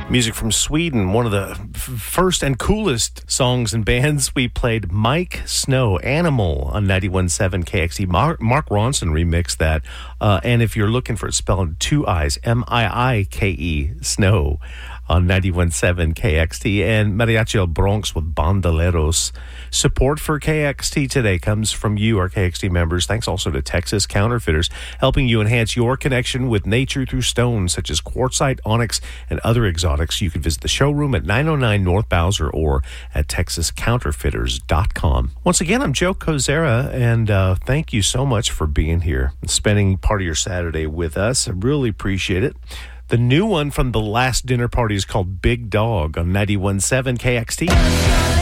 Music from Sweden, one of the first and coolest songs and bands. We played Mike Snow, Animal, on 91.7 KXT. Mark Ronson remixed that. And if you're looking for it spelled two I's, M-I-I-K-E, Snow, on 91.7 KXT. And Mariachi El Bronx with Bandoleros. Support for KXT today comes from you, our KXT members. Thanks also to Texas Counterfeiters, helping you enhance your connection with nature through stones such as quartzite, onyx, and other exotics. You can visit the showroom at 909 North Bowser or at texascounterfeiters.com. Once again, I'm Joe Kozera, and thank you so much for being here and spending part of your Saturday with us. I really appreciate it. The new one from the last dinner party is called Big Dog on 91.7 KXT.